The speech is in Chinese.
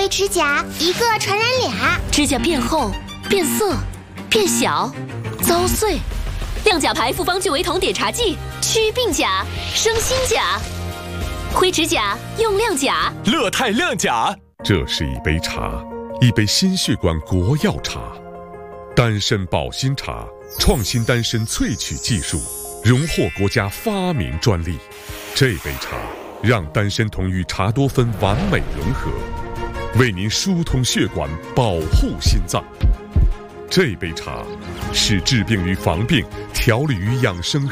灰指甲，一个传染俩。 指甲变厚、变色、变小、遭碎。亮甲牌复方聚维酮碘茶剂，祛病甲，生新甲。灰指甲用亮甲， 乐泰亮甲。 这是一杯茶，一杯心血管国药茶，丹参保心茶，创新丹参萃取技术，荣获国家发明专利。这杯茶让丹参酮与茶多酚完美融合，为您疏通血管，保护心脏。这杯茶是治病与防病、调理与养生